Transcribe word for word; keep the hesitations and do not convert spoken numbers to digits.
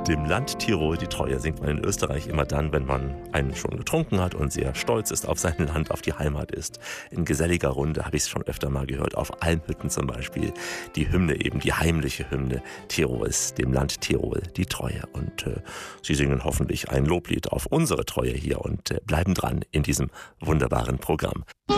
Dem Land Tirol die Treue singt man in Österreich immer dann, wenn man einen schon getrunken hat und sehr stolz ist auf sein Land, auf die Heimat ist. In geselliger Runde habe ich es schon öfter mal gehört, auf Almhütten zum Beispiel. Die Hymne eben, die heimliche Hymne Tirols, dem Land Tirol die Treue. Und äh, sie singen hoffentlich ein Loblied auf unsere Treue hier und äh, bleiben dran in diesem wunderbaren Programm.